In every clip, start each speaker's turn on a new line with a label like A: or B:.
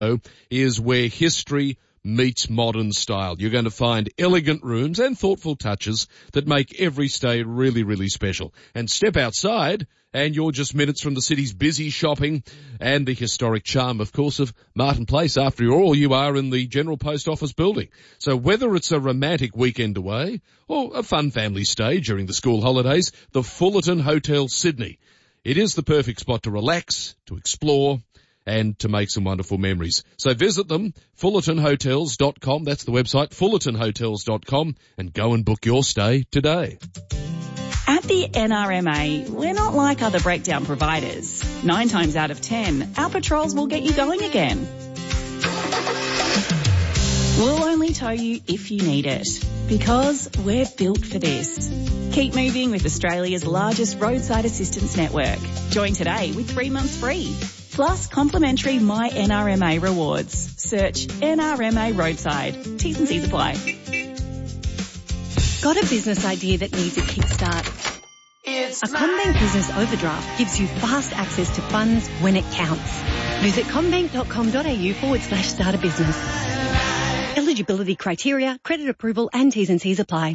A: is where history meets modern style. You're going to find elegant rooms and thoughtful touches that make every stay really, really special. And step outside and you're just minutes from the city's busy shopping and the historic charm, of course, of Martin Place. After all, you are in the General Post Office building. So whether it's a romantic weekend away or a fun family stay during the school holidays, the Fullerton Hotel Sydney. It is the perfect spot to relax, to explore, and to make some wonderful memories. So visit them, fullertonhotels.com. That's the website, fullertonhotels.com, and go and book your stay today.
B: At the NRMA, we're not like other breakdown providers. 9 times out of 10, our patrols will get you going again. We'll only tow you if you need it, because we're built for this. Keep moving with Australia's largest roadside assistance network. Join today with 3 months free. Plus complimentary My NRMA rewards. Search NRMA Roadside. T's and C's apply.
C: Got a business idea that needs a kickstart? A CommBank Business Overdraft gives you fast access to funds when it counts. Visit commbank.com.au/start a business. Eligibility criteria, credit approval and T's and C's apply.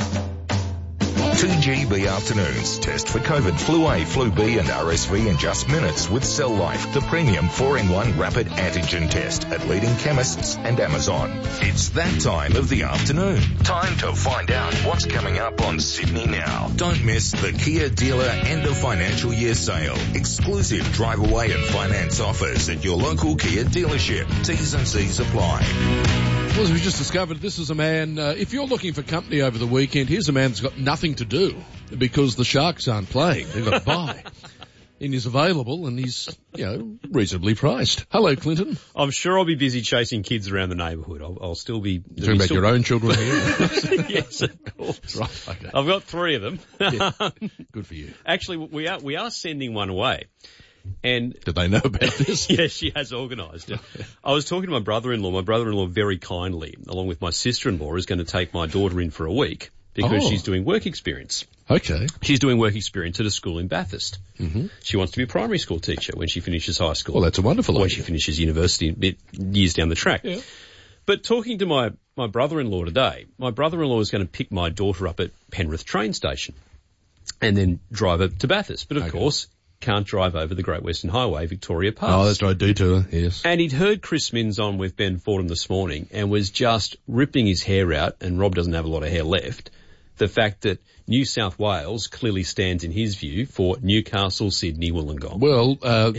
D: 2GB Afternoons. Test for COVID, Flu A, Flu B and RSV in just minutes with Cell Life, the premium 4-in-1 rapid antigen test at leading chemists and Amazon. It's that time of the afternoon. Time to find out what's coming up on Sydney Now. Don't miss the Kia Dealer End of Financial Year Sale. Exclusive drive away and finance offers at your local Kia dealership. T's and C's apply.
A: Well, as we just discovered, this is a man, if you're looking for company over the weekend, here's a man that's got nothing to do because the Sharks aren't playing. They've got to buy. And he's available and he's, reasonably priced. Hello, Clinton.
E: I'm sure I'll be busy chasing kids around the neighbourhood. I'll still be...
A: Talking about your own children here?
E: Yes, of course.
A: Right, okay.
E: I've got 3 of them.
A: Yeah. Good for you.
E: Actually, we are sending one away. And
A: did they know about this?
E: Yes, she has organised it. I was talking to my brother-in-law. My brother-in-law very kindly, along with my sister-in-law, is going to take my daughter in for a week because she's doing work experience.
A: Okay.
E: She's doing work experience at a school in Bathurst.
A: Mm-hmm.
E: She wants to be a primary school teacher when she finishes high school.
A: Well, that's a wonderful idea.
E: When she finishes university a bit years down the track.
A: Yeah.
E: But talking to my brother-in-law today, my brother-in-law is going to pick my daughter up at Penrith train station and then drive her to Bathurst. But of course, can't drive over the Great Western Highway, Victoria Pass.
A: Oh, that's right, detour, yes.
E: And he'd heard Chris Minns on with Ben Fordham this morning and was just ripping his hair out, and Rob doesn't have a lot of hair left, the fact that New South Wales clearly stands, in his view, for Newcastle, Sydney, Wollongong.
A: Well,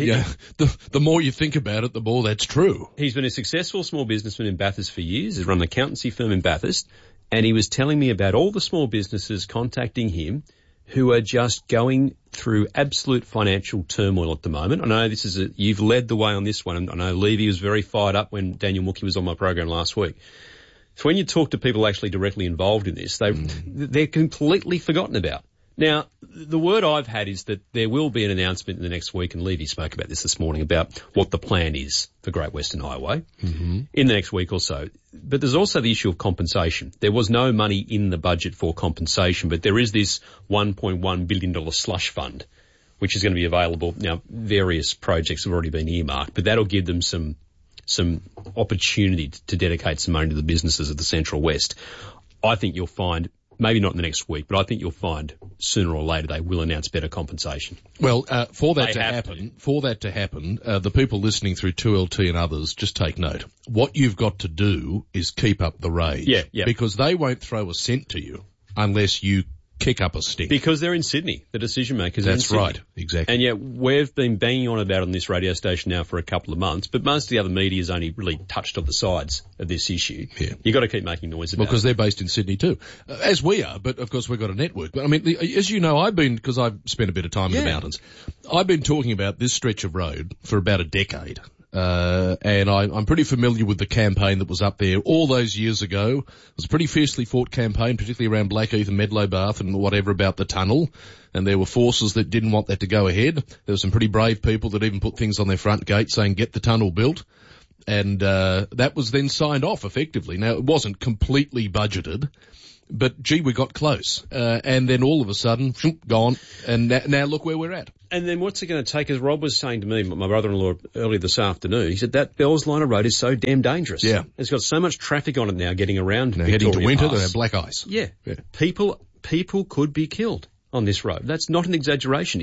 A: the more you think about it, the more that's true.
E: He's been a successful small businessman in Bathurst for years. He's run an accountancy firm in Bathurst, and he was telling me about all the small businesses contacting him who are just going through absolute financial turmoil at the moment. I know you've led the way on this one. I know Levy was very fired up when Daniel Mookie was on my program last week. So when you talk to people actually directly involved in this, they're completely forgotten about. Now, the word I've had is that there will be an announcement in the next week, and Levy spoke about this morning, about what the plan is for Great Western Highway in the next week or so. But there's also the issue of compensation. There was no money in the budget for compensation, but there is this $1.1 billion slush fund, which is going to be available. Now, various projects have already been earmarked, but that'll give them some opportunity to dedicate some money to the businesses of the Central West. I think you'll find, maybe not in the next week, but I think you'll find sooner or later they will announce better compensation.
A: Well, for that to happen, the people listening through 2LT and others, just take note. What you've got to do is keep up the rage.
E: Yeah.
A: Because they won't throw a cent to you unless you kick up a stick.
E: Because they're in Sydney, the decision makers are in Sydney.
A: That's right, exactly.
E: And yet we've been banging on about it on this radio station now for a couple of months, but most of the other media's only really touched on the sides of this issue.
A: Yeah.
E: You've got to keep making noise about it.
A: Well, because they're based in Sydney too, as we are, but of course we've got a network. But I mean, as you know, because I've spent a bit of time in the mountains, I've been talking about this stretch of road for about a decade. And I'm pretty familiar with the campaign that was up there all those years ago. It was a pretty fiercely fought campaign, particularly around Blackheath and Medlow Bath and whatever about the tunnel. And there were forces that didn't want that to go ahead. There were some pretty brave people that even put things on their front gate saying, get the tunnel built. And that was then signed off effectively. Now, it wasn't completely budgeted, but gee, we got close. And then all of a sudden, gone. And now look where we're at.
E: And then what's it going to take? As Rob was saying to me, my brother-in-law, earlier this afternoon, he said that Bells Line of Road is so damn dangerous.
A: Yeah.
E: It's got so much traffic on it now getting around.
A: Now,
E: Victoria
A: heading to winter,
E: Pass.
A: they have black ice.
E: Yeah.
A: Yeah.
E: People could be killed on this road. That's not an exaggeration.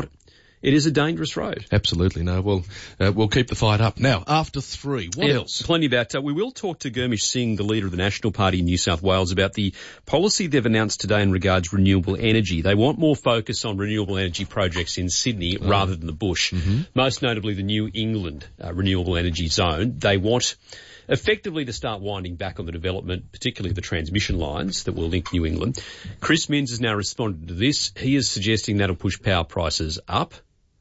E: It is a dangerous road.
A: Absolutely. No, we'll keep the fight up. Now, after 3, what else?
E: Plenty about, we will talk to Gurmish Singh, the leader of the National Party in New South Wales, about the policy they've announced today in regards renewable energy. They want more focus on renewable energy projects in Sydney rather than the bush. Mm-hmm. Most notably the New England renewable energy zone. They want effectively to start winding back on the development, particularly the transmission lines that will link New England. Chris Minns has now responded to this. He is suggesting that'll push power prices up.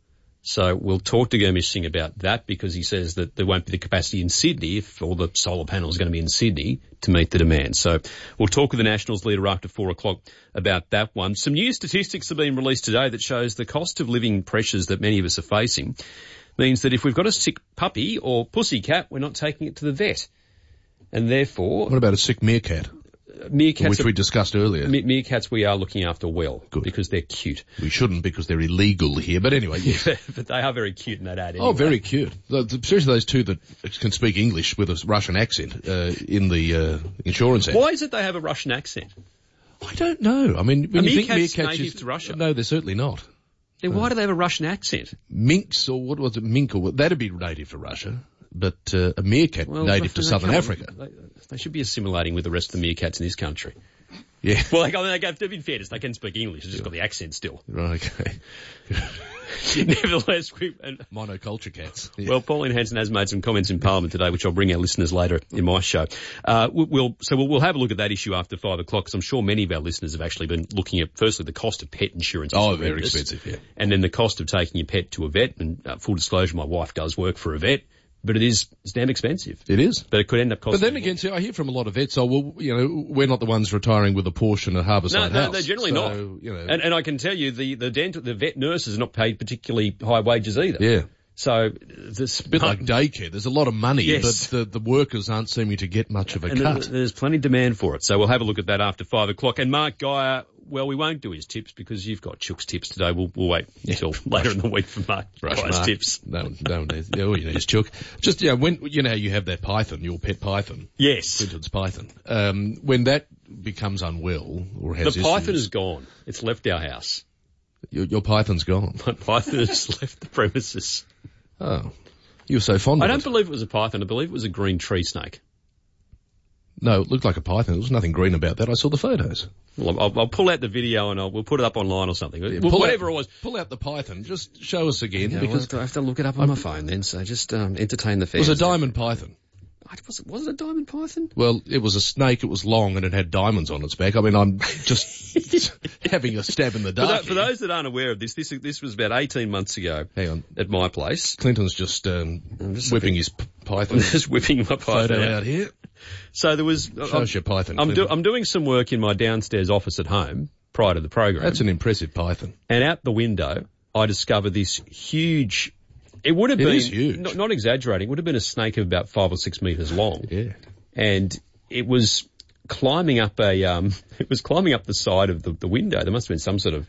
E: So we'll talk to Gurmish Singh about that because he says that there won't be the capacity in Sydney if all the solar panels are going to be in Sydney to meet the demand. So we'll talk with the Nationals leader after 4 o'clock about that one. Some new statistics have been released today that shows the cost of living pressures that many of us are facing means that if we've got a sick puppy or pussycat, we're not taking it to the vet. And therefore...
A: What about a sick meerkat?
E: Meerkats,
A: which we discussed earlier.
E: Meerkats we are looking after well.
A: Good.
E: Because they're cute.
A: We shouldn't because they're illegal here, but anyway. Yes.
E: But they are very cute in that ad anyway.
A: Oh, very cute. Especially those two that can speak English with a Russian accent in the insurance ad.
E: Why is it they have a Russian accent?
A: I don't know. I mean, when you think meerkats
E: native to Russia?
A: No, they're certainly not.
E: Then why do they have a Russian accent?
A: Minks, or what was it, mink, or that'd be native to Russia. But a meerkat native to Southern Africa.
E: They should be assimilating with the rest of the meerkats in this country.
A: Yeah.
E: Well, in fairness, they can speak English. It's just got the accent still.
A: Right, okay.
E: Nevertheless,
A: monoculture cats. Yeah.
E: Well, Pauline Hanson has made some comments in Parliament today, which I'll bring our listeners later in my show. We'll have a look at that issue after 5 o'clock, because I'm sure many of our listeners have actually been looking at, firstly, the cost of pet insurance.
A: Oh, very expensive, yeah.
E: And then the cost of taking your pet to a vet. And full disclosure, my wife does work for a vet. But it's damn expensive.
A: It is.
E: But it could end up costing.
A: But then again, see, I hear from a lot of vets, we're not the ones retiring with a Portion at Harbourside House.
E: No, they're generally not. And I can tell you, the vet nurses are not paid particularly high wages either.
A: Yeah.
E: So this
A: a bit like daycare. There's a lot of money,
E: yes.
A: but the workers aren't seeming to get much of a cut.
E: There's plenty of demand for it. So we'll have a look at that after 5 o'clock. And Mark Geyer, well, we won't do his tips because you've got Chook's tips today. We'll wait until later in the week for Mark Geyer's tips.
A: No, all you need is Chook. Just, when, you have that python, your pet python.
E: Yes.
A: Clinton's python. When that becomes unwell or has
E: The python is gone. It's left our house.
A: Your python's gone.
E: My python has left the premises.
A: Oh. You were so fond of it.
E: I don't believe it was a python. I believe it was a green tree snake.
A: No, it looked like a python. There was nothing green about that. I saw the photos.
E: Well, I'll pull out the video and we'll put it up online or something.
A: Yeah,
E: whatever it was.
A: Pull out the python. Just show us again.
E: Yeah,
A: because
E: I have to look it up on my phone then, so just entertain the fans.
A: It was a diamond python.
E: Was it a diamond python?
A: Well, it was a snake. It was long and it had diamonds on its back. I mean, I'm just having a stab in the dark.
E: For those that aren't aware of this was about 18 months ago.
A: Hang on.
E: At my place.
A: Clinton's just whipping his python.
E: Just whipping my python
A: photo out here.
E: So there was...
A: Show us your python.
E: I'm doing some work in my downstairs office at home prior to the program.
A: That's an impressive python.
E: And out the window, I discovered this huge... It would have been,
A: is huge.
E: Not exaggerating, it would have been a snake of about 5 or 6 metres long.
A: Yeah.
E: And it was climbing up the side of the window. There must have been some sort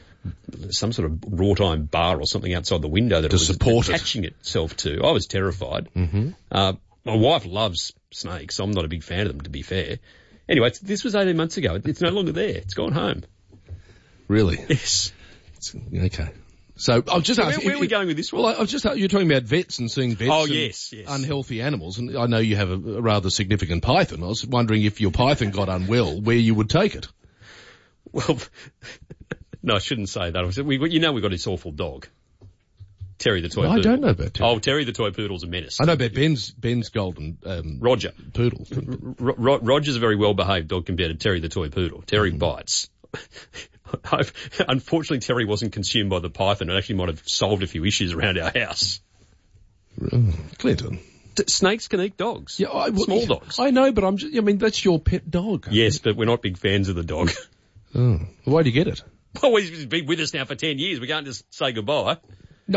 E: of wrought iron bar or something outside the window that it was attaching itself to. I was terrified.
A: Mm-hmm.
E: My wife loves snakes. I'm not a big fan of them, to be fair. Anyway, this was 18 months ago. It's no longer there. It's gone home.
A: Really?
E: Yes.
A: Okay. So I'll just ask.
E: Where are we going with this one?
A: Well, you're talking about vets and seeing vets.
E: Oh,
A: and
E: yes.
A: Unhealthy animals, and I know you have a rather significant python. I was wondering if your python got unwell, where you would take it.
E: Well, no, I shouldn't say that. We've got this awful dog, Terry the toy poodle.
A: I don't know about Terry.
E: Oh, Terry the toy poodle's a menace.
A: I know about Ben's golden
E: Roger
A: poodle.
E: Roger's a very well behaved dog compared to Terry the toy poodle. Terry bites. Unfortunately, Terry wasn't consumed by the python. It actually might have solved a few issues around our house.
A: Clinton.
E: Snakes can eat dogs. Yeah, small dogs.
A: I know, but that's your pet dog.
E: Yes, but we're not big fans of the dog.
A: Oh. Why'd you get it?
E: Well, he's been with us now for 10 years. We can't just say goodbye.
A: No.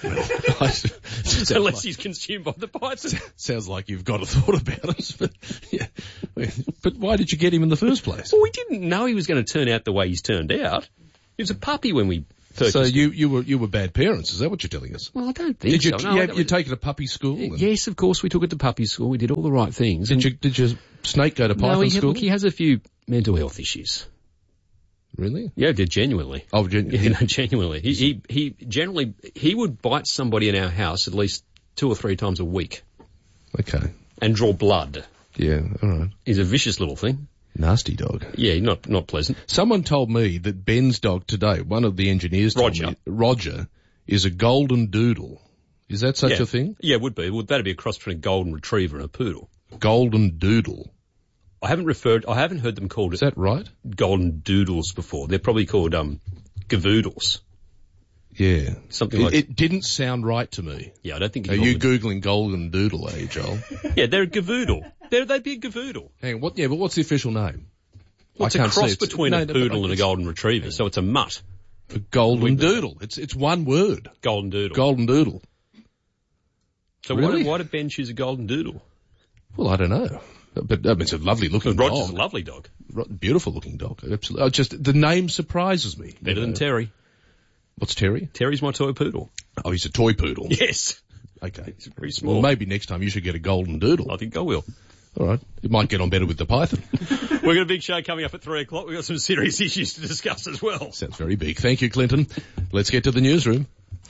E: Unless he's consumed by the python.
A: Sounds like you've got a thought about it. But, yeah. But why did you get him in the first place?
E: Well, we didn't know he was going to turn out the way he's turned out. He was a puppy when we
A: So you were bad parents, is that what you're telling us?
E: Well, I don't think so.
A: You take it to puppy school?
E: Yes, of course, we took it to puppy school. We did all the right things.
A: Did your snake go to python school?
E: Look, he has a few mental health issues.
A: Really?
E: Yeah, genuinely.
A: Oh, genuinely.
E: Yeah, genuinely. He would bite somebody in our house at least 2 or 3 times a week.
A: Okay.
E: And draw blood.
A: Yeah, all right.
E: He's a vicious little thing.
A: Nasty dog.
E: Yeah, not pleasant.
A: Someone told me that Ben's dog today, one of the engineers told me, Roger, is a golden doodle. Is that such a thing?
E: Yeah, it would be. That'd be a cross between a golden retriever and a poodle.
A: Golden doodle.
E: I haven't heard them called
A: Is that right?
E: golden doodles before. They're probably called gavoodles.
A: Yeah.
E: Something like
A: it didn't sound right to me.
E: Yeah, I don't think
A: Are you Googling golden doodle, are you, Joel?
E: Yeah, they're a gavoodle. They'd be a gavoodle.
A: Hang on, but what's the official name?
E: Well, it's a cross between a poodle and a golden retriever, so it's a mutt.
A: A golden doodle. It's one word.
E: Golden doodle.
A: Golden doodle.
E: So
A: really?
E: why did Ben choose a golden doodle?
A: Well, I don't know. But it's a lovely looking dog.
E: Roger's a lovely dog.
A: Beautiful looking dog. Absolutely. Just the name surprises me.
E: Better than Terry.
A: What's Terry?
E: Terry's my toy poodle.
A: Oh, he's a toy poodle.
E: Yes.
A: Okay.
E: He's very small.
A: Well, maybe next time you should get a golden doodle.
E: I think I will.
A: All right. It might get on better with the python.
E: We've got a big show coming up at 3 o'clock. We've got some serious issues to discuss as well.
A: Sounds very big. Thank you, Clinton. Let's get to the newsroom.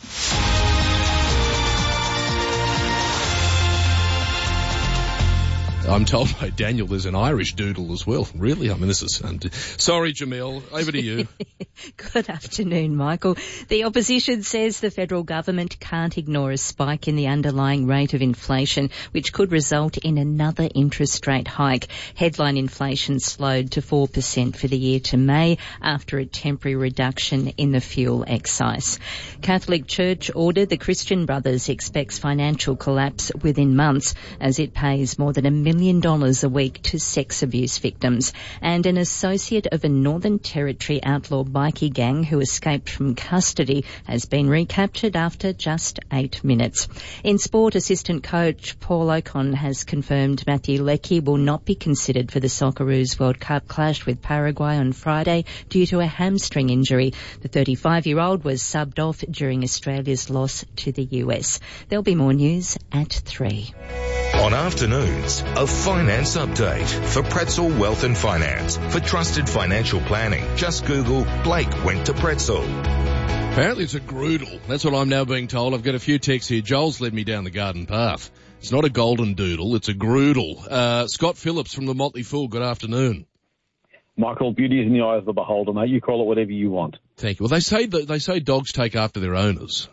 A: I'm told by Daniel there's an Irish doodle as well. Really? I mean, this is... Sorry, Jamil. Over to you.
C: Good afternoon, Michael. The opposition says the federal government can't ignore a spike in the underlying rate of inflation, which could result in another interest rate hike. Headline inflation slowed to 4% for the year to May after a temporary reduction in the fuel excise. Catholic Church ordered the Christian Brothers expects financial collapse within months as it pays more than $1 million a week to sex abuse victims. And an associate of a Northern Territory outlaw bikie gang who escaped from custody has been recaptured after just 8 minutes. In sport, assistant coach Paul Ocon has confirmed Matthew Leckie will not be considered for the Socceroos World Cup clash with Paraguay on Friday due to a hamstring injury. The 35-year-old was subbed off during Australia's loss to the US. There'll be more news at 3.
D: On afternoons, a finance update for Pretzel Wealth and Finance. For trusted financial planning, just Google Blake went to Pretzel.
A: Apparently it's a groodle. That's what I'm now being told. I've got a few texts here. Joel's led me down the garden path. It's not a golden doodle, it's a groodle. Scott Phillips from the Motley Fool, good afternoon.
F: Michael, beauty is in the eye of the beholder, mate. You call it whatever you want.
A: Thank you. Well, they say dogs take after their owners.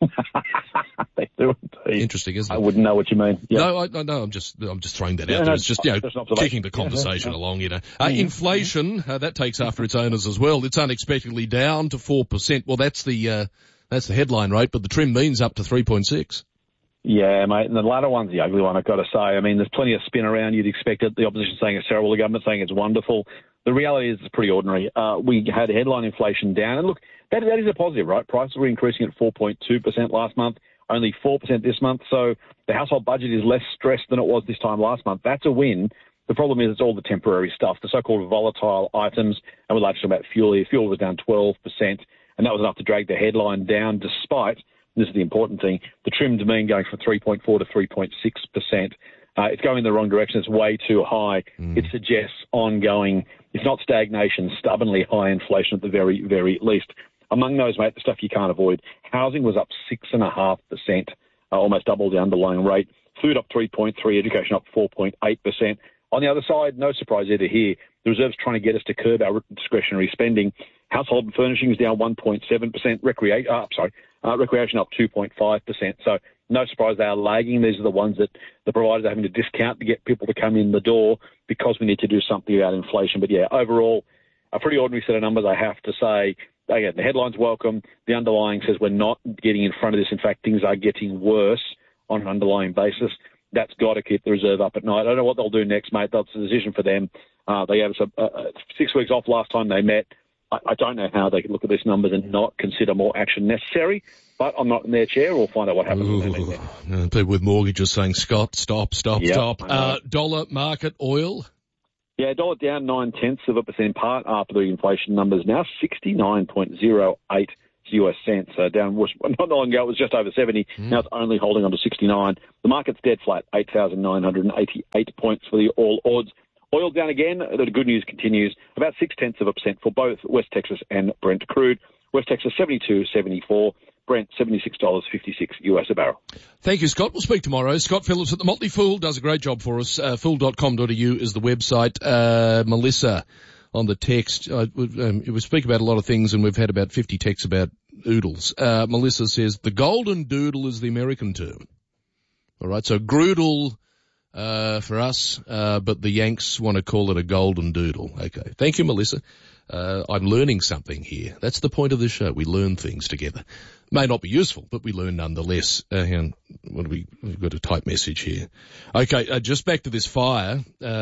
F: They do indeed.
A: Interesting, isn't it?
F: I wouldn't know what you mean. Yeah.
A: No, I'm just throwing that out there. It's just, kicking the conversation along, Inflation, that takes after its owners as well. It's unexpectedly down to 4%. Well, that's the headline rate, but the trim mean's up to 3.6.
F: Yeah, mate, and the latter one's the ugly one, I've got to say. I mean, there's plenty of spin around. You'd expect it. The opposition saying it's terrible, the government saying it's wonderful. The reality is it's pretty ordinary. We had headline inflation down, and look, that is a positive, right? Prices were increasing at 4.2% last month, only 4% this month, so the household budget is less stressed than it was this time last month. That's a win. The problem is it's all the temporary stuff, the so-called volatile items, and we're like talking about fuel here. Fuel was down 12%, and that was enough to drag the headline down despite, this is the important thing, the trimmed mean going from 3.4 to 3.6%. It's going in the wrong direction. It's way too high. It suggests ongoing, if not stagnation, stubbornly high inflation at the very, very least. Among those, mate, the stuff you can't avoid. Housing was up 6.5%, almost double the underlying rate. Food up 3.3%, education up 4.8%. On the other side, no surprise either here. The Reserve's trying to get us to curb our discretionary spending. Household and furnishings down 1.7%. Recreation up 2.5%. So no surprise they are lagging. These are the ones that the providers are having to discount to get people to come in the door because we need to do something about inflation. But yeah, overall, a pretty ordinary set of numbers, I have to say. Again, the headline's welcome. The underlying says we're not getting in front of this. In fact, things are getting worse on an underlying basis. That's got to keep the Reserve up at night. I don't know what they'll do next, mate. That's a decision for them. They gave us 6 weeks off last time they met. I don't know how they can look at these numbers and not consider more action necessary, but I'm not in their chair. We'll find out what happens.
A: People with mortgages saying, Scott, stop. Dollar, market, oil?
F: Yeah, dollar down 0.9%, part after the inflation numbers now, 69.08 US cents. Down not long ago, it was just over 70. Now it's only holding on to 69. The market's dead flat, 8,988 points for the all odds. Oil down again. The good news continues. About 0.6% for both West Texas and Brent crude. West Texas 72.74. Brent $76.56 US a barrel.
A: Thank you, Scott. We'll speak tomorrow. Scott Phillips at the Motley Fool does a great job for us. Fool.com.au is the website. Melissa on the text. We speak about a lot of things, and we've had about 50 texts about oodles. Melissa says the golden doodle is the American term. All right, so groodle for us, but the Yanks want to call it a golden doodle. Okay. Thank you, Melissa. I'm learning something here. That's the point of this show. We learn things together. May not be useful, but we learn nonetheless. We've got a type message here. Okay, just back to this fire.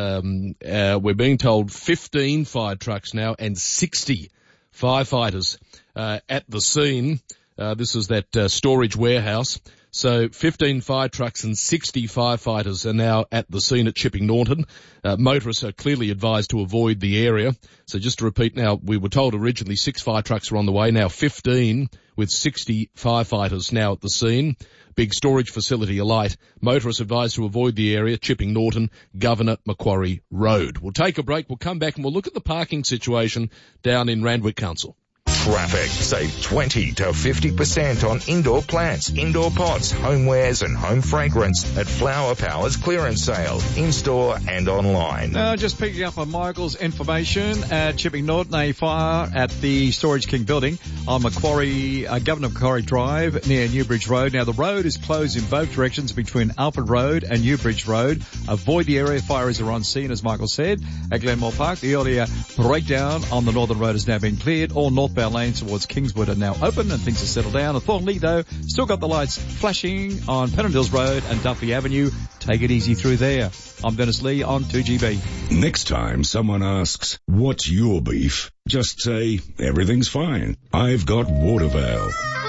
A: We're being told 15 fire trucks now and 60 firefighters at the scene. This is that storage warehouse. So 15 fire trucks and 60 firefighters are now at the scene at Chipping Norton. Motorists are clearly advised to avoid the area. So just to repeat now, we were told originally 6 fire trucks were on the way, now 15 with 60 firefighters now at the scene. Big storage facility alight. Motorists advised to avoid the area, Chipping Norton, Governor Macquarie Road. We'll take a break, we'll come back and we'll look at the parking situation down in Randwick Council.
D: Traffic. Save 20 to 50% on indoor plants, indoor pots, homewares and home fragrance at Flower Power's clearance sale, in-store and online.
G: Just picking up on Michael's information at Chipping Norton, a fire at the Storage King building on Governor Macquarie Drive near Newbridge Road. Now the road is closed in both directions between Alfred Road and Newbridge Road. Avoid the area. Fires are on scene, as Michael said. At Glenmore Park, the earlier breakdown on the northern road has now been cleared. All northbound lanes towards Kingswood are now open and things are settled down. At Thornley, though, still got the lights flashing on Pennant Hills Road and Duffy Avenue. Take it easy through there. I'm Dennis Lee on 2GB.
H: Next time someone asks, what's your beef? Just say, everything's fine. I've got Watervale.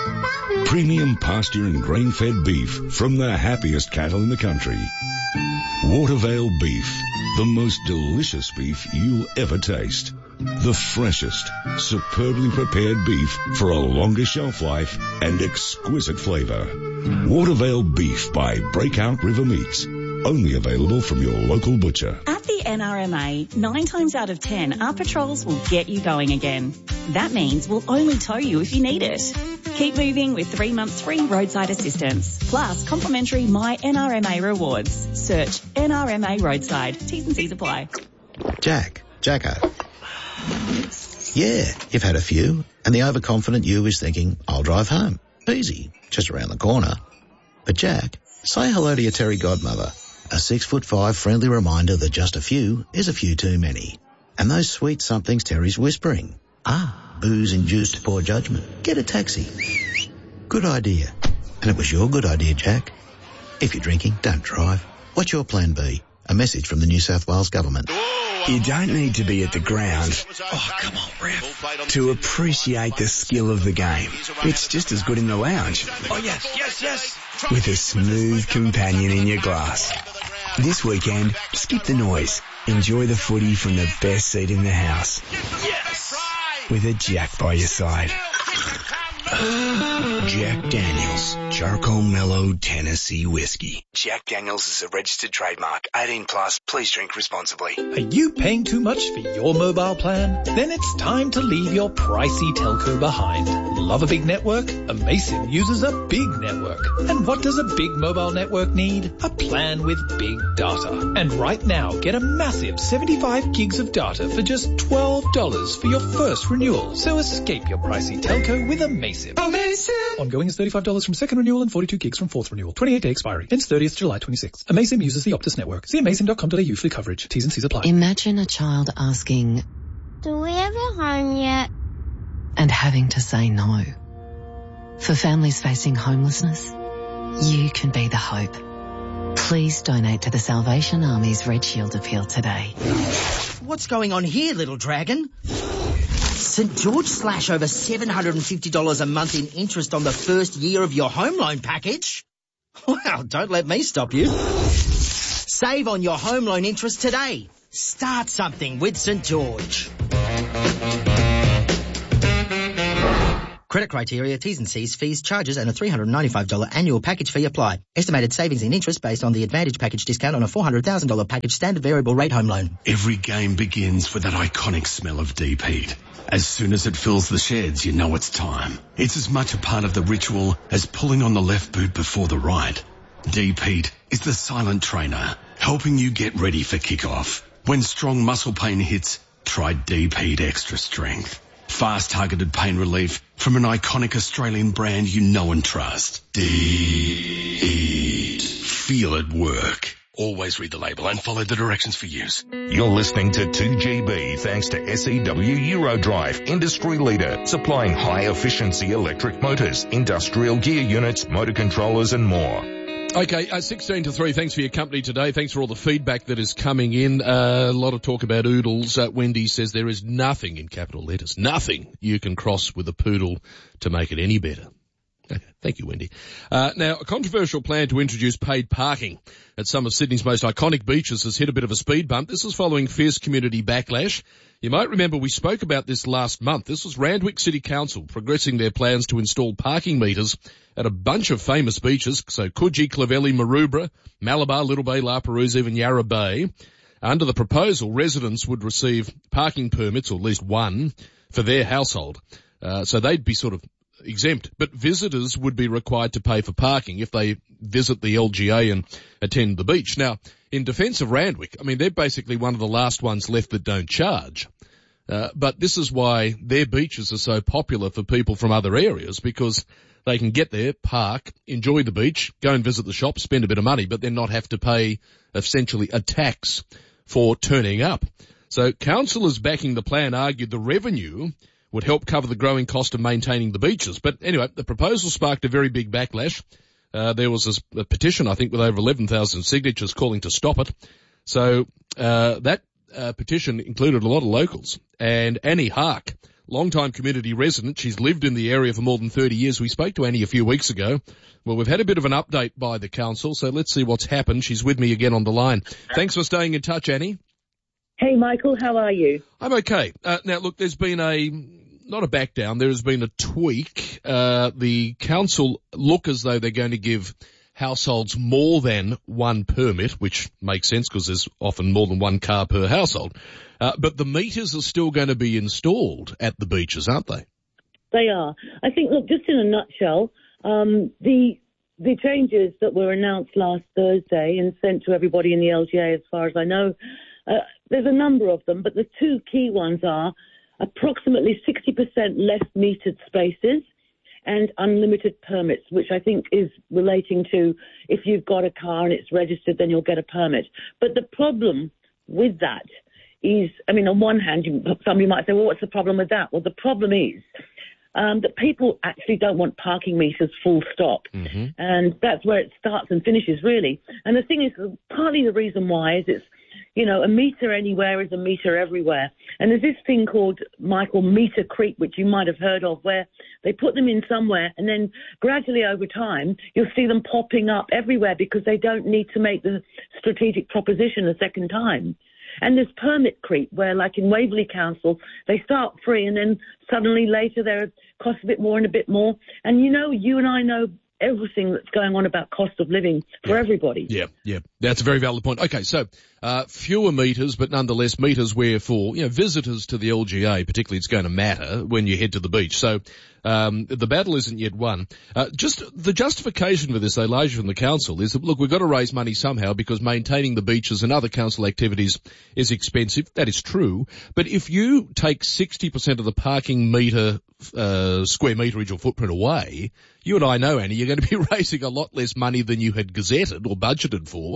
H: Premium pasture and grain-fed beef from the happiest cattle in the country. Watervale beef, the most delicious beef you'll ever taste. The freshest, superbly prepared beef for a longer shelf life and exquisite flavour. Watervale beef by Breakout River Meats. Only available from your local butcher.
B: At the NRMA, 9 times out of 10, our patrols will get you going again. That means we'll only tow you if you need it. Keep moving with 3 months free roadside assistance. Plus, complimentary My NRMA rewards. Search NRMA Roadside. T's and C's apply.
I: Jacko. Yeah, you've had a few, and the overconfident you is thinking, I'll drive home. Easy, just around the corner. But Jack, say hello to your Terry godmother. A 6'5" friendly reminder that just a few is a few too many. And those sweet somethings Terry's whispering. Booze-induced poor judgment. Get a taxi. Good idea. And it was your good idea, Jack. If you're drinking, don't drive. What's your plan B? A message from the New South Wales Government.
J: You don't need to be at the ground. Oh, come on, ref. To appreciate the skill of the game. It's just as good in the lounge.
K: Oh, yes.
J: With a smooth companion in your glass. This weekend, skip the noise. Enjoy the footy from the best seat in the house.
K: Yes!
J: With a Jack by your side. Jack Daniels, Charcoal Mellow Tennessee Whiskey. Jack Daniels is a registered trademark. 18 plus. Please drink responsibly.
K: Are you paying too much for your mobile plan? Then it's time to leave your pricey telco behind. Love a big network? Amaysim uses a big network. And what does a big mobile network need? A plan with big data. And right now, get a massive 75 gigs of data for just $12 for your first renewal. So escape your pricey telco with Amaysim. Ongoing is $35 from second renewal and 42 gigs from fourth renewal. 28-day expiry. Ends 30th July 26. Amaysim uses the Optus network. See amaysim.com.au for coverage. T's and C's apply.
L: Imagine a child asking,
M: do we have a home yet?
L: And having to say no. For families facing homelessness, you can be the hope. Please donate to the Salvation Army's Red Shield appeal today.
N: What's going on here, little dragon? St. George slash over $750 a month in interest on the first year of your home loan package? Well, don't let me stop you. Save on your home loan interest today. Start something with St. George. Credit criteria, T's and C's, fees, charges and a $395 annual package fee apply. Estimated savings in interest based on the Advantage package discount on a $400,000 package standard variable rate home loan.
O: Every game begins with that iconic smell of deep heat. As soon as it fills the sheds, you know it's time. It's as much a part of the ritual as pulling on the left boot before the right. Deep heat is the silent trainer, helping you get ready for kickoff. When strong muscle pain hits, try Deep Heat Extra Strength. Fast targeted pain relief from an iconic Australian brand you know and trust. Deep Heat. Feel it work. Always read the label and follow the directions for use.
D: You're listening to 2GB thanks to SEW Eurodrive, industry leader, supplying high-efficiency electric motors, industrial gear units, motor controllers and more.
A: Okay, 16 to 3. Thanks for your company today. Thanks for all the feedback that is coming in. A lot of talk about oodles. Wendy says there is nothing in capital letters, nothing you can cross with a poodle to make it any better. Okay, thank you, Wendy. Now, a controversial plan to introduce paid parking at some of Sydney's most iconic beaches has hit a bit of a speed bump. This is following fierce community backlash. You might remember we spoke about this last month. This was Randwick City Council progressing their plans to install parking meters at a bunch of famous beaches, so Coogee, Clovelly, Maroubra, Malabar, Little Bay, La Perouse, even Yarra Bay. Under the proposal, residents would receive parking permits, or at least one, for their household. So they'd be sort of exempt, but visitors would be required to pay for parking if they visit the LGA and attend the beach. Now, in defence of Randwick, I mean, they're basically one of the last ones left that don't charge. But this is why their beaches are so popular for people from other areas, because they can get there, park, enjoy the beach, go and visit the shop, spend a bit of money, but then not have to pay essentially a tax for turning up. So councillors backing the plan argued the revenue would help cover the growing cost of maintaining the beaches. But anyway, the proposal sparked a very big backlash. There was a petition, I think, with over 11,000 signatures calling to stop it. So that petition included a lot of locals. And Annie Hark, long-time community resident, she's lived in the area for more than 30 years. We spoke to Annie a few weeks ago. Well, we've had a bit of an update by the council, so let's see what's happened. She's with me again on the line. Thanks for staying in touch, Annie.
P: Hey, Michael, how are you?
A: I'm okay. Now, look, there's been not a back down, there has been a tweak. The council look as though they're going to give households more than one permit, which makes sense because there's often more than one car per household. But the meters are still going to be installed at the beaches, aren't they?
P: They are. I think, look, just in a nutshell, the changes that were announced last Thursday and sent to everybody in the LGA, as far as I know, there's a number of them, but the two key ones are approximately 60% less metered spaces and unlimited permits, which I think is relating to if you've got a car and it's registered, then you'll get a permit. But the problem with that is, I mean, on one hand, somebody might say, well, what's the problem with that? Well, the problem is that people actually don't want parking meters full stop. Mm-hmm. And that's where it starts and finishes, really. And the thing is, partly the reason why is it's, you know, a meter anywhere is a meter everywhere. And there's this thing called, Michael, meter creep, which you might have heard of, where they put them in somewhere and then gradually over time you'll see them popping up everywhere because they don't need to make the strategic proposition a second time. And there's permit creep where, like in Waverley Council, they start free and then suddenly later they cost a bit more and a bit more. And, you know, you and I know everything that's going on about cost of living for everybody.
A: Yeah. That's a very valid point. Okay, so fewer meters, but nonetheless meters where for, you know, visitors to the LGA, particularly, it's going to matter when you head to the beach. So the battle isn't yet won. Just the justification for this, though, largely from the council, is that, look, we've got to raise money somehow because maintaining the beaches and other council activities is expensive. That is true. But if you take 60% of the parking meter square meterage or footprint away, you and I know, Annie, you're going to be raising a lot less money than you had gazetted or budgeted for.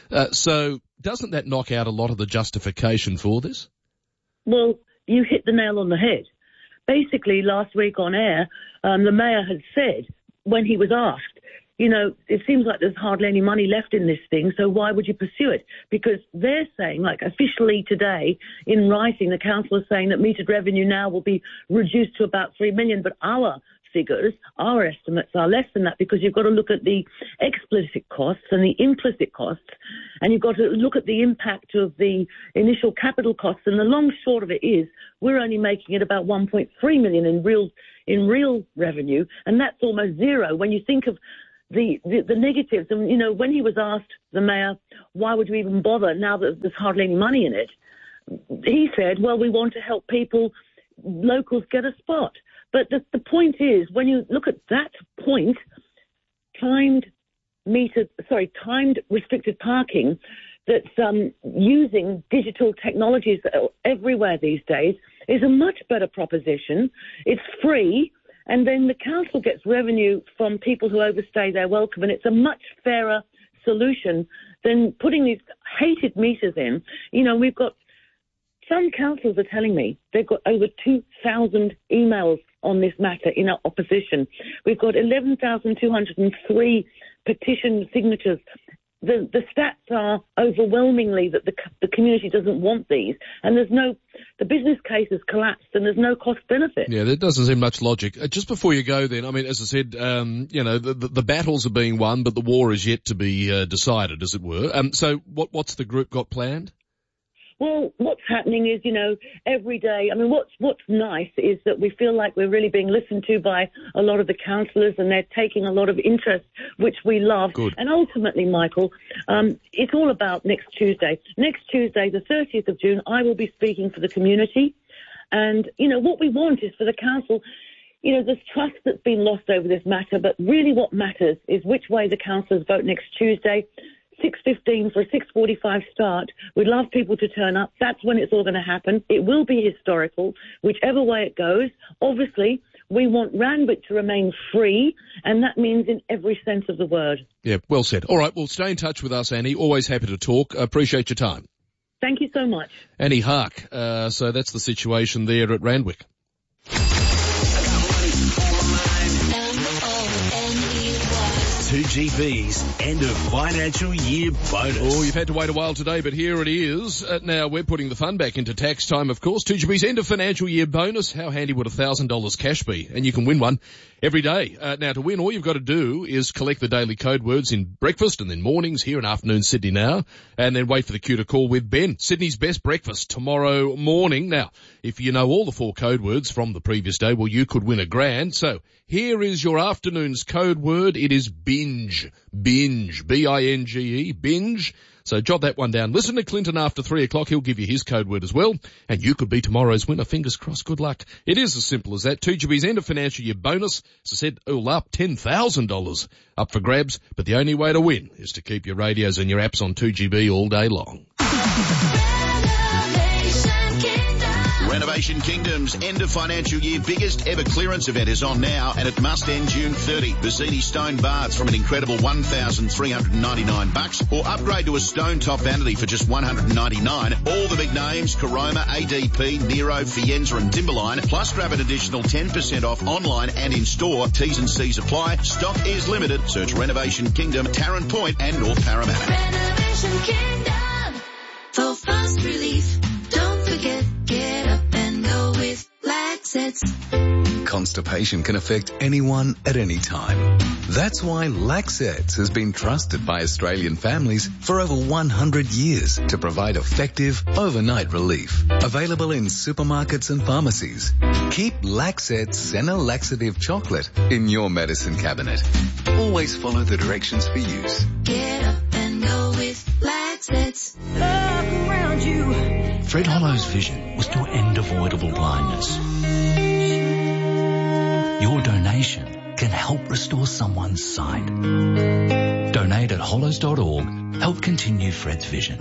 A: So doesn't that knock out a lot of the justification for this?
P: Well, you hit the nail on the head. Basically, last week on air, the mayor had said, when he was asked, you know, it seems like there's hardly any money left in this thing, so why would you pursue it? Because they're saying, like officially today, in writing, the council is saying that metered revenue now will be reduced to about $3 million, but our figures, our estimates are less than that because you've got to look at the explicit costs and the implicit costs, and you've got to look at the impact of the initial capital costs. And the long short of it is we're only making it about 1.3 million in real revenue, and that's almost zero when you think of the negatives. And, you know, when he was asked, the mayor, why would you even bother now that there's hardly any money in it, he said, well, we want to help people, locals get a spot. But the point is, when you look at that point, timed restricted parking that's using digital technologies everywhere these days is a much better proposition. It's free, and then the council gets revenue from people who overstay their welcome, and it's a much fairer solution than putting these hated meters in. You know, we've got some councils are telling me they've got over 2,000 emails on this matter in our opposition. We've got 11,203 petition signatures. The stats are overwhelmingly that the community doesn't want these, and the business case has collapsed, and there's no cost benefit.
A: Yeah, there doesn't seem much logic. Just before you go then, I mean, as I said, you know, the battles are being won, but the war is yet to be decided, as it were. So what's the group got planned?
P: Well, what's happening is, you know, every day, I mean, what's nice is that we feel like we're really being listened to by a lot of the councillors, and they're taking a lot of interest, which we love.
A: Good.
P: And ultimately, Michael, it's all about next Tuesday. Next Tuesday, the 30th of June, I will be speaking for the community. And, you know, what we want is for the council, you know, there's trust that's been lost over this matter, but really what matters is which way the councillors vote next Tuesday. 6:15 for a 6:45 start. We'd love people to turn up. That's when it's all going to happen. It will be historical, whichever way it goes. Obviously, we want Randwick to remain free, and that means in every sense of the word.
A: Yeah, well said. All right, well, stay in touch with us, Annie. Always happy to talk. Appreciate your time.
P: Thank you so much.
A: Annie Hark. So that's the situation there at Randwick.
Q: 2GB's end of financial year bonus.
A: Oh, you've had to wait a while today, but here it is. Now, we're putting the fun back into tax time, of course. 2GB's end of financial year bonus. How handy would $1,000 cash be? And you can win one every day. Now, to win, all you've got to do is collect the daily code words in breakfast and then mornings here in afternoon Sydney now, and then wait for the cue to call with Ben. Sydney's best breakfast tomorrow morning. Now, if you know all the 4 code words from the previous day, well, you could win a grand. So here is your afternoon's code word. It is binge. Binge. B-I-N-G-E. Binge. So jot that one down. Listen to Clinton after 3 o'clock. He'll give you his code word as well. And you could be tomorrow's winner. Fingers crossed. Good luck. It is as simple as that. 2GB's end of financial year bonus. As I said, all up $10,000 up for grabs. But the only way to win is to keep your radios and your apps on 2GB all day long.
R: Renovation Kingdom's end of financial year biggest ever clearance event is on now, and it must end June 30. Visini stone baths from an incredible $1,399, or upgrade to a stone top vanity for just $199. All the big names, Caroma, ADP, Nero, Fienza and Timberline, plus grab an additional 10% off online and in store. T's and C's apply. Stock is limited. Search Renovation Kingdom, Tarrant Point and North Parramatta.
S: Renovation Kingdom for fast relief. Don't forget, get up and go with Laxets.
T: Constipation can affect anyone at any time. That's why Laxets has been trusted by Australian families for over 100 years to provide effective overnight relief. Available in supermarkets and pharmacies. Keep Laxets Senna Laxative Chocolate in your medicine cabinet. Always follow the directions for use.
S: Get up and go with Laxets. Look around you.
Q: Fred Hollow's vision was to end avoidable blindness. Your donation can help restore someone's sight. Donate at hollows.org. Help continue Fred's vision.